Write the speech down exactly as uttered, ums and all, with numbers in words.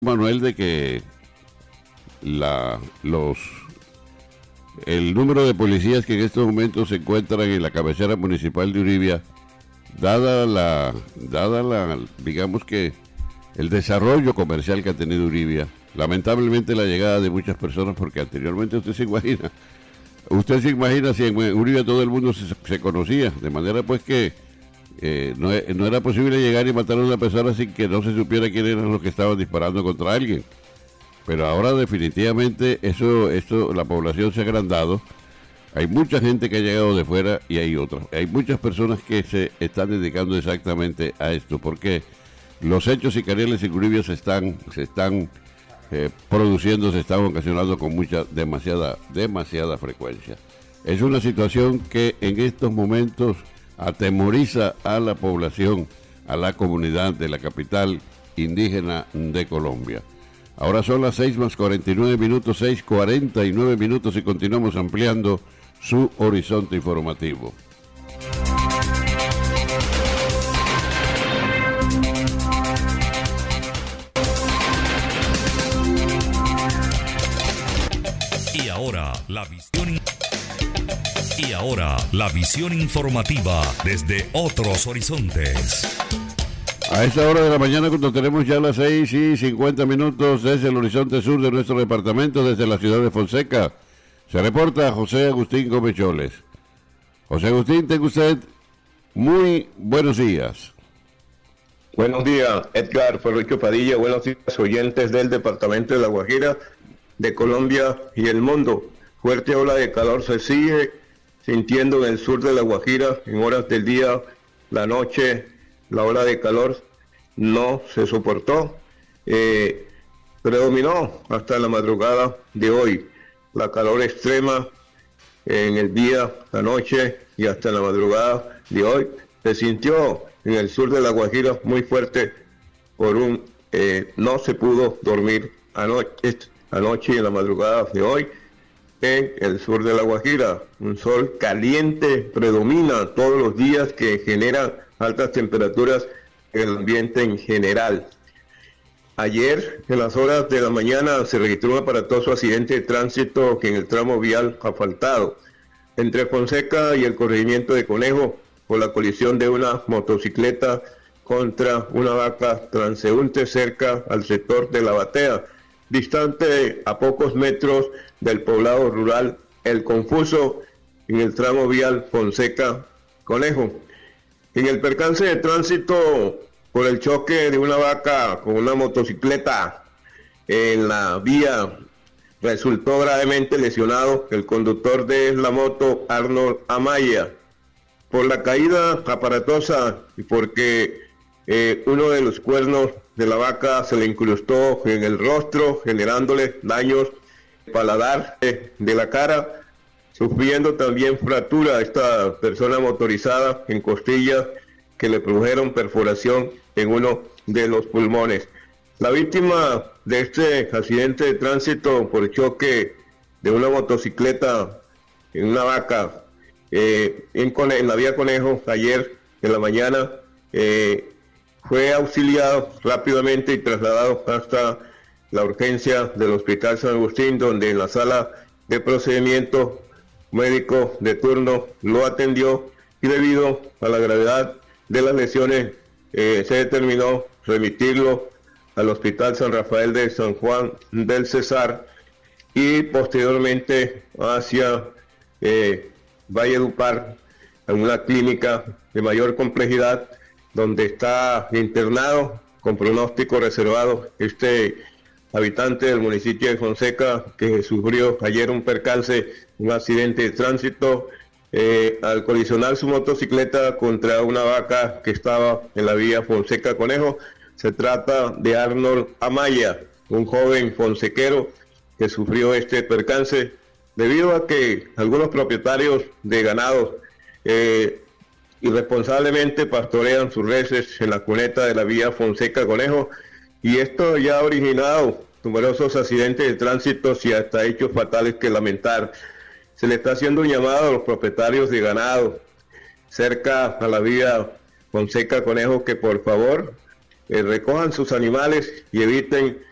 Manuel, de que la, los, el número de policías que en estos momentos se encuentran en la cabecera municipal de Uribia, dada la, dada la, digamos que el desarrollo comercial que ha tenido Uribia, lamentablemente la llegada de muchas personas, porque anteriormente usted se imagina, usted se imagina si en Uribia todo el mundo se, se conocía, de manera pues que Eh, no, no era posible llegar y matar a una persona sin que no se supiera quién eran los que estaban disparando contra alguien. Pero ahora definitivamente eso, esto, la población se ha agrandado. Hay mucha gente que ha llegado de fuera y hay otras. Hay muchas personas que se están dedicando exactamente a esto, porque los hechos sicariales en Uribia se están, se están eh, produciendo, se están ocasionando con mucha, demasiada, demasiada frecuencia. Es una situación que en estos momentos atemoriza a la población, a la comunidad de la capital indígena de Colombia. Ahora son las seis más cuarenta y nueve minutos, seis cuarenta y nueve minutos, y continuamos ampliando su horizonte informativo. Y ahora la visión Y ahora, la visión informativa desde otros horizontes. A esta hora de la mañana, cuando tenemos ya las seis y cincuenta minutos desde el horizonte sur de nuestro departamento, desde la ciudad de Fonseca, se reporta José Agustín Gómez Choles. José Agustín, tenga usted muy buenos días. Buenos días, Edgar Ferrucho Padilla. Buenos días, oyentes del departamento de La Guajira, de Colombia y el mundo. Fuerte ola de calor se sigue sintiendo en el sur de La Guajira, en horas del día, la noche, la ola de calor no se soportó, eh, predominó hasta la madrugada de hoy, la calor extrema en el día, la noche y hasta la madrugada de hoy, se sintió en el sur de La Guajira muy fuerte, por un, eh, no se pudo dormir anoche, anoche y en la madrugada de hoy. En el sur de La Guajira, un sol caliente predomina todos los días, que genera altas temperaturas en el ambiente en general. Ayer, en las horas de la mañana, se registró un aparatoso accidente de tránsito en el tramo vial asfaltado entre Fonseca y el corregimiento de Conejo, por la colisión de una motocicleta contra una vaca transeúnte cerca al sector de La Batea, distante a pocos metros del poblado rural El Confuso, en el tramo vial Fonseca-Conejo. En el percance de tránsito por el choque de una vaca con una motocicleta en la vía, resultó gravemente lesionado el conductor de la moto, Arnold Amaya, por la caída aparatosa y porque eh, uno de los cuernos de la vaca se le incrustó en el rostro, generándole daños paladar eh, de la cara, sufriendo también fractura a esta persona motorizada en costillas, que le produjeron perforación en uno de los pulmones. La víctima de este accidente de tránsito por choque de una motocicleta en una vaca eh, en, en la vía Conejo, ayer en la mañana, eh, fue auxiliado rápidamente y trasladado hasta la urgencia del Hospital San Agustín, donde en la sala de procedimiento médico de turno lo atendió, y debido a la gravedad de las lesiones eh, se determinó remitirlo al Hospital San Rafael de San Juan del Cesar y posteriormente hacia eh, Valledupar, en una clínica de mayor complejidad, donde está internado con pronóstico reservado este habitante del municipio de Fonseca, que sufrió ayer un percance, un accidente de tránsito, eh, al colisionar su motocicleta contra una vaca que estaba en la vía Fonseca-Conejo. Se trata de Arnold Amaya, un joven fonsequero que sufrió este percance debido a que algunos propietarios de ganados eh, irresponsablemente pastorean sus reses en la cuneta de la vía Fonseca-Conejo, y esto ya ha originado numerosos accidentes de tránsito y hasta hechos fatales que lamentar. Se le está haciendo un llamado a los propietarios de ganado cerca a la vía Fonseca-Conejo que por favor eh, recojan sus animales y eviten